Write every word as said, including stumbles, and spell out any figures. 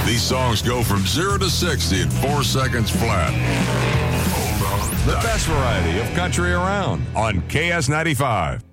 These songs go from zero to sixty in four seconds flat. Hold on. The best variety of country around on K S ninety-five.